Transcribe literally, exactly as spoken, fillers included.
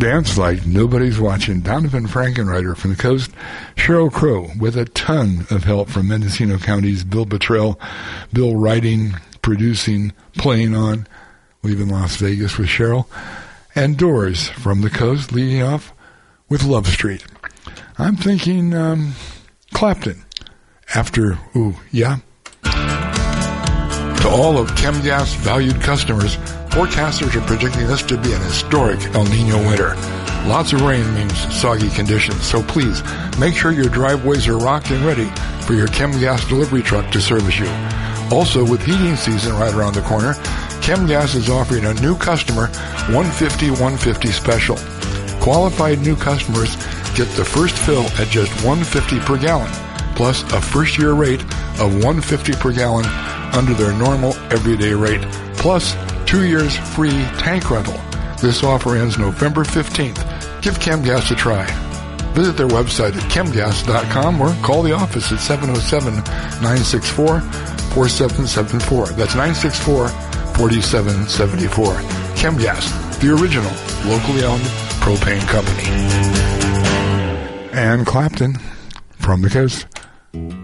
Dance like nobody's watching. Donovan Frankenreiter from the coast. Sheryl Crow with a ton of help from Mendocino County's Bill Bottrell. Bill writing, producing, playing on. Leave in Las Vegas with Sheryl. And Doors from the coast, leading off with Love Street. I'm thinking um, Clapton. After, ooh, yeah. To all of ChemGas valued customers, forecasters are predicting this to be an historic El Nino winter. Lots of rain means soggy conditions, so please make sure your driveways are rocked and ready for your ChemGas delivery truck to service you. Also, with heating season right around the corner, ChemGas is offering a new customer one fifty one fifty special. Qualified new customers get the first fill at just one fifty per gallon, plus a first-year rate of one fifty per gallon under their normal everyday rate, plus two years free tank rental. This offer ends November fifteenth. Give ChemGas a try. Visit their website at chemgas dot com or call the office at seven oh seven, nine six four, four seven seven four. That's nine six four, four seven seven four. ChemGas, the original, locally owned propane company. And Clapton from the coast.